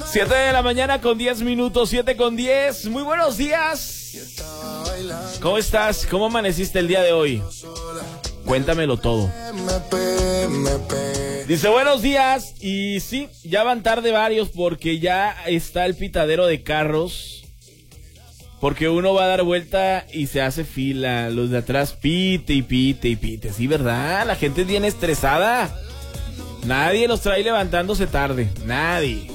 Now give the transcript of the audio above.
7 de la mañana con 10 minutos, 7 con 10. Muy buenos días. ¿Cómo estás? ¿Cómo amaneciste el día de hoy? Cuéntamelo todo. Dice buenos días. Y sí, ya van tarde varios porque ya está el pitadero de carros. Porque uno va a dar vuelta y se hace fila. Los de atrás pite y pite y pite. Sí, ¿verdad? La gente es bien estresada. Nadie los trae levantándose tarde. Nadie.